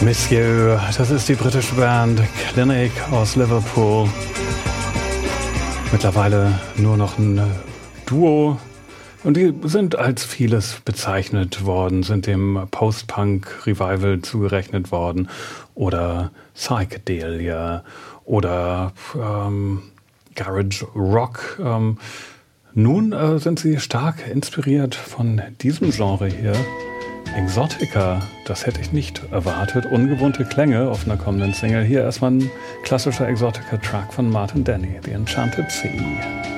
Monsieur, das ist die britische Band Clinic aus Liverpool. Mittlerweile nur noch ein Duo. Und die sind als vieles bezeichnet worden, sind dem Post-Punk-Revival zugerechnet worden oder Psychedelia oder Garage Rock. Nun sind sie stark inspiriert von diesem Genre hier. Exotica, das hätte ich nicht erwartet. Ungewohnte Klänge auf einer kommenden Single. Hier erstmal ein klassischer Exotica-Track von Martin Denny, The Enchanted Sea.